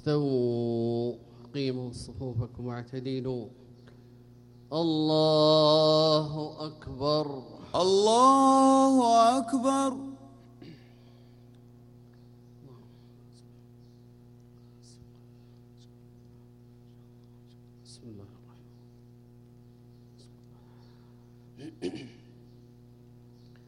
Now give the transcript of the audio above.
استووا قيموا صفوفكم واعتدلوا. الله أكبر الله أكبر. بسم الله الرحمن الرحيم.